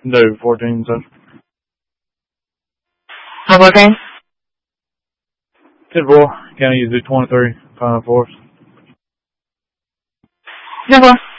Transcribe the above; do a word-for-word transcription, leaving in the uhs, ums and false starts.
No, fourteen, sir. How about that? ten four, County is twenty-three, five four. ten four.